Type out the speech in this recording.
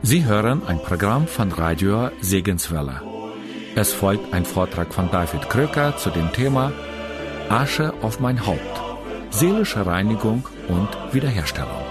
Sie hören ein Programm von Radio Segenswelle. Es folgt ein Vortrag von David Kröker zu dem Thema Asche auf mein Haupt, seelische Reinigung und Wiederherstellung.